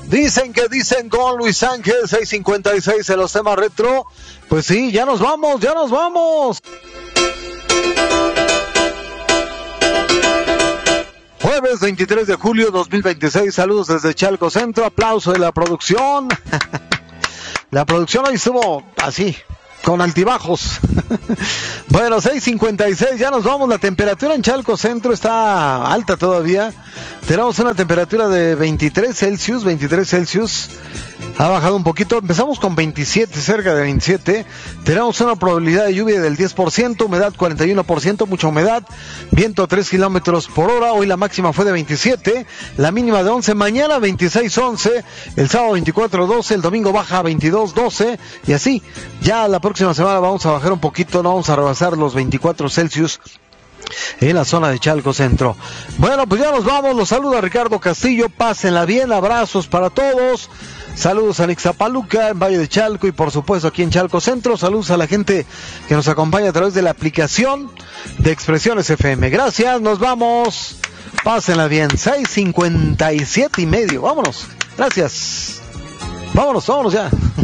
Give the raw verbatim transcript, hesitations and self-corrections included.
Dicen que dicen con Luis Ángel, seis cincuenta y seis en los temas retro. Pues sí, ya nos vamos, ya nos vamos. Jueves veintitrés de julio dos mil veintiséis, saludos desde Chalco Centro, aplauso de la producción. La producción hoy estuvo así, con altibajos. Bueno, seis cincuenta y seis, ya nos vamos. La temperatura en Chalco Centro está alta todavía. Tenemos una temperatura de veintitrés Celsius, veintitrés Celsius. Ha bajado un poquito, empezamos con veintisiete, cerca de veintisiete. Tenemos una probabilidad de lluvia del diez por ciento, humedad cuarenta y uno por ciento, mucha humedad, viento tres kilómetros por hora. Hoy la máxima fue de veintisiete, la mínima de once, mañana veintiséis once, el sábado veinticuatro doce, el domingo baja a veintidós doce, y así, ya la próxima semana vamos a bajar un poquito, no vamos a rebasar los veinticuatro Celsius en la zona de Chalco Centro. Bueno, pues ya nos vamos, los saluda Ricardo Castillo, pásenla bien, abrazos para todos. Saludos a Ixtapaluca, en Valle de Chalco y por supuesto aquí en Chalco Centro. Saludos a la gente que nos acompaña a través de la aplicación de Expresiones F M. Gracias, nos vamos. Pásenla bien, seis cincuenta y siete y medio. Vámonos. Gracias. Vámonos, vámonos ya.